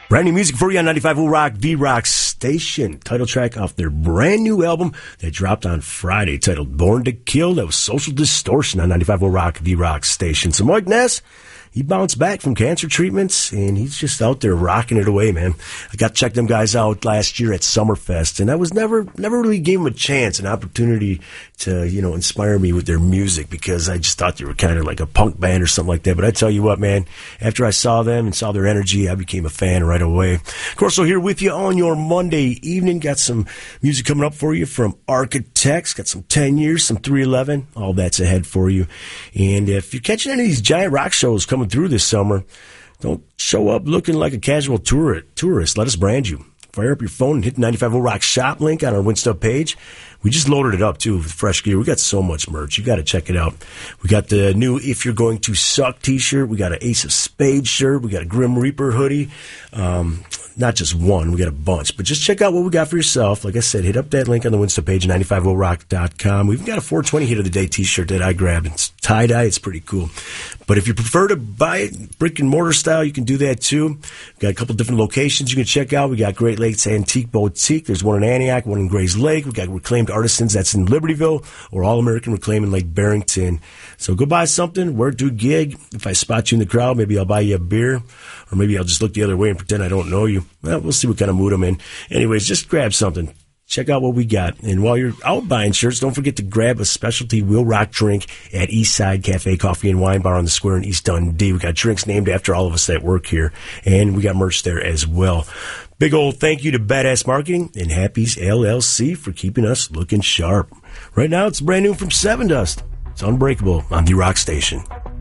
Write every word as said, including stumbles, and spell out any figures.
Brand new music for you on ninety-five point oh Rock, the Rock Station. Title track off their brand new album that dropped on Friday titled Born to Kill. That was Social Distortion on ninety-five point oh Rock, the Rock Station. So Mike Ness, he bounced back from cancer treatments, and he's just out there rocking it away, man. I got to check them guys out last year at Summerfest, and I was never never really gave them a chance, an opportunity to, you know, inspire me with their music, because I just thought they were kind of like a punk band or something like that. But I tell you what, man, after I saw them and saw their energy, I became a fan right away. Of course, so here with you on your Monday evening, got some music coming up for you from Architects, got some ten years, some three eleven, all that's ahead for you. And if you're catching any of these giant rock shows coming through this summer, don't show up looking like a casual tour- tourist. Let us brand you. Fire up your phone and hit the ninety-five point oh Rock shop link on our Winstuff page. We just loaded it up, too, with fresh gear. We got so much merch. You got to check it out. We got the new If You're Going to Suck t-shirt. We got an Ace of Spades shirt. We got a Grim Reaper hoodie. Um, not just one. We got a bunch. But just check out what we got for yourself. Like I said, hit up that link on the Winstuff page, ninety-five oh rock dot com. We've got a four twenty Hit of the Day t-shirt that I grabbed. It's tie-dye. It's pretty cool. But if you prefer to buy it brick and mortar style, you can do that, too. We've got a couple different locations you can check out. We got Great Lakes Antique Boutique. There's one in Antioch, one in Grays Lake. We got Reclaimed Artisans. That's in Libertyville, or All American Reclaim in Lake Barrington. So go buy something. Wear do gig. If I spot you in the crowd, maybe I'll buy you a beer, or maybe I'll just look the other way and pretend I don't know you. Well, we'll see what kind of mood I'm in. Anyways, just grab something. Check out what we got. And while you're out buying shirts, don't forget to grab a specialty Will Rock drink at Eastside Cafe Coffee and Wine Bar on the Square in East Dundee. We got drinks named after all of us that work here, and we got merch there as well. Big old thank you to Badass Marketing and Happy's L L C for keeping us looking sharp. Right now, it's brand new from Seven Dust. It's Unbreakable on the Rock Station.